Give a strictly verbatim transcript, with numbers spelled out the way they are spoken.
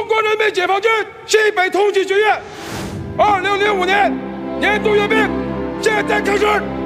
中国人民解放军西北通信学院二零零五年年度阅兵，现在开始。